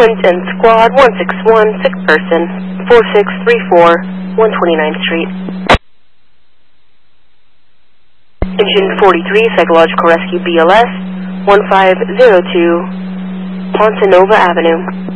Quinton Squad 161, sick person, 4634, 129th Street. Engine 43, Psychological Rescue BLS, 1502, Ponte Nova Avenue.